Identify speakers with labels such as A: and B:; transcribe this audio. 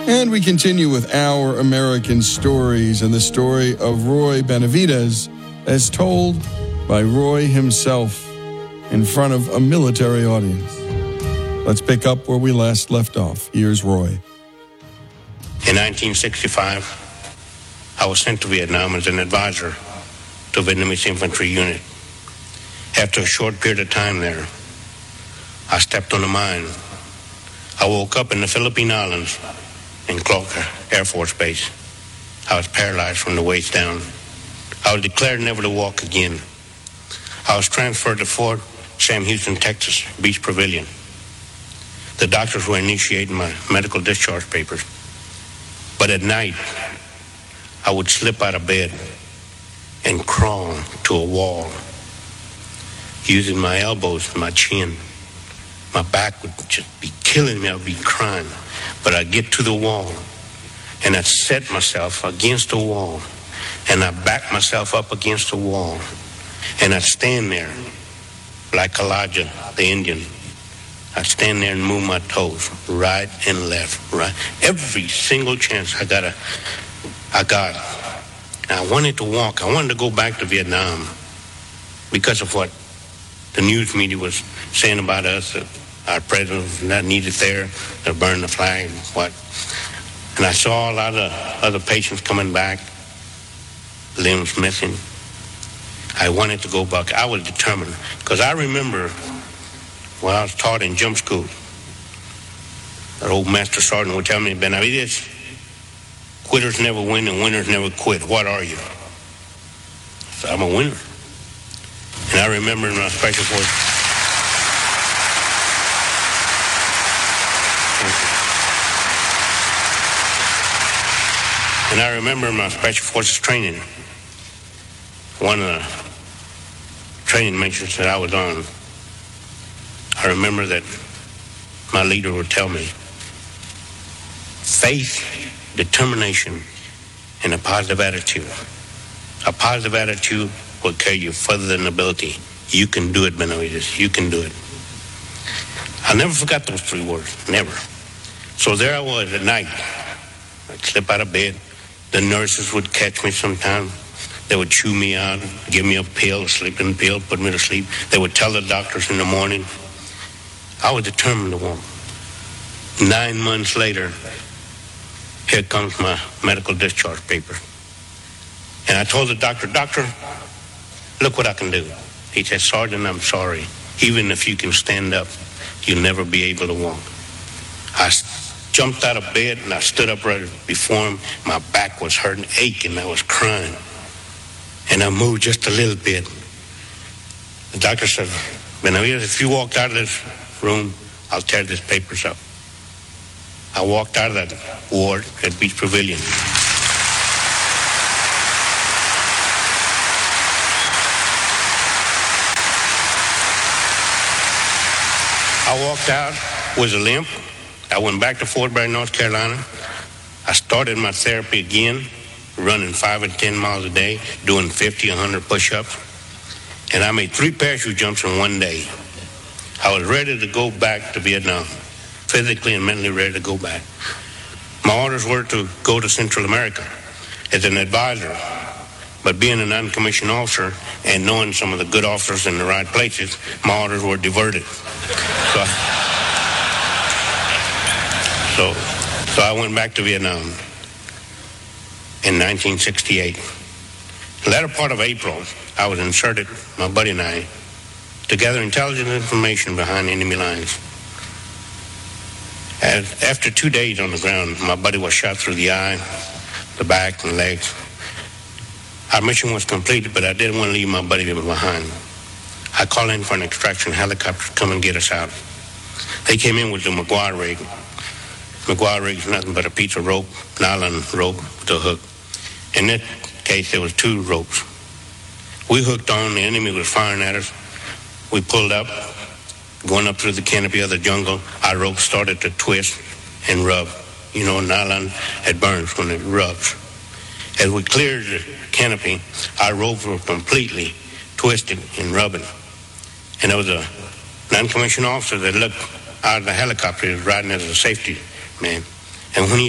A: And we continue with Our American Stories and the story of Roy Benavidez as told by Roy himself in front of a military audience. Let's pick up where we last left off. Here's Roy.
B: In 1965, I was sent to Vietnam as an advisor to Vietnamese infantry unit. After a short period of time there, I stepped on a mine. I woke up in the Philippine Islands in Clark Air Force Base. I was paralyzed from the waist down. I was declared never to walk again. I was transferred to Fort Sam Houston, Texas, Beach Pavilion. The doctors were initiating my medical discharge papers. But at night, I would slip out of bed and crawl to a wall, using my elbows and my chin. My back would just be killing me. I would be crying. But I'd get to the wall, and I'd set myself against the wall, and I'd back myself up against the wall, and I'd stand there like Elijah, the Indian. I'd stand there and move my toes right and left, right. Every single chance I got. I wanted to walk. I wanted to go back to Vietnam because of what the news media was saying about us, that our president was not needed there, to burn the flag, what. And I saw a lot of other patients coming back, limbs missing. I wanted to go back. I was determined because I remember when I was taught in jump school, that old master sergeant would tell me, Benavidez, quitters never win and winners never quit. What are you? So I'm a winner. And I remember in my special forces, training, one of the training missions that I was on, I remember that my leader would tell me, faith, determination, and a positive attitude. A positive attitude will carry you further than ability. You can do it, Benavidez. You can do it. I'll never forget those three words. Never. So there I was at night. I'd slip out of bed. The nurses would catch me sometimes. They would chew me out, give me a pill, a sleeping pill, put me to sleep. They would tell the doctors in the morning. I was determined to walk. 9 months later, here comes my medical discharge paper. And I told the doctor, look what I can do. He said, Sergeant, I'm sorry. Even if you can stand up, you'll never be able to walk. I jumped out of bed and I stood up right before him. My back was hurting, aching. I was crying. And I moved just a little bit. The doctor said, Benavidez, if you walked out of this room, I'll tear these papers up. I walked out of that ward at Beach Pavilion. I walked out with a limp. I went back to Fort Bragg, North Carolina. I started my therapy again, running 5 and 10 miles a day, doing 50, 100 push-ups. And I made 3 parachute jumps in one day. I was ready to go back to Vietnam, physically and mentally ready to go back. My orders were to go to Central America as an advisor. But being a non-commissioned officer and knowing some of the good officers in the right places, my orders were diverted. So I went back to Vietnam in 1968. The latter part of April, I was inserted, my buddy and I, to gather intelligence information behind enemy lines. After 2 days on the ground, my buddy was shot through the eye, the back, and legs. Our mission was completed, but I didn't want to leave my buddy behind. I called in for an extraction helicopter to come and get us out. They came in with the McGuire rig. McGuire rig is nothing but a piece of rope, nylon rope with a hook. In this case, there was 2 ropes. We hooked on, the enemy was firing at us. We pulled up, going up through the canopy of the jungle. Our rope started to twist and rub. You know, nylon, it burns when it rubs. As we cleared the canopy, our ropes were completely twisted and rubbing. And there was a non-commissioned officer that looked out of the helicopter. He was riding as a safety man. And when he